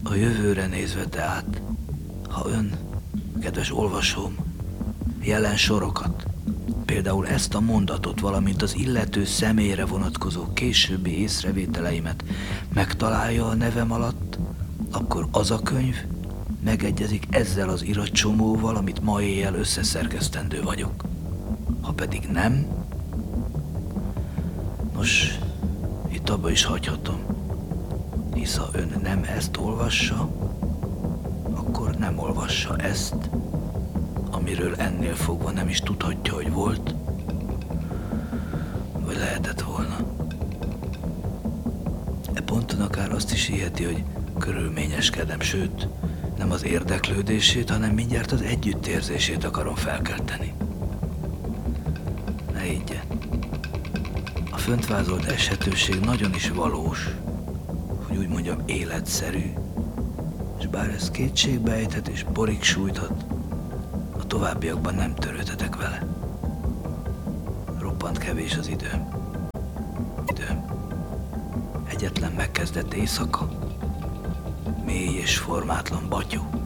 A jövőre nézve tehát, ha ön, kedves olvasóm, jelen sorokat, például ezt a mondatot, valamint az illető személyre vonatkozó későbbi észrevételeimet megtalálja a nevem alatt, akkor az a könyv megegyezik ezzel az iratcsomóval, amit ma éjjel összeszerkesztendő vagyok. Ha pedig nem, nos, itt abba is hagyhatom, hisz ha ön nem ezt olvassa, akkor nem olvassa ezt, amiről ennél fogva nem is tudhatja, hogy volt, vagy lehetett volna. E ponton akár azt is hiheti, hogy körülményeskedem, sőt, nem az érdeklődését, hanem mindjárt az együttérzését akarom felkelteni. Ne higgye, a fönt vázolt esetőség nagyon is valós, hogy úgy mondjam életszerű, és bár ez kétségbe ejthet és borig sújthat, a továbbiakban nem törődhetek vele. Roppant kevés az időm. Egyetlen megkezdett éjszaka, mély és formátlan batyú.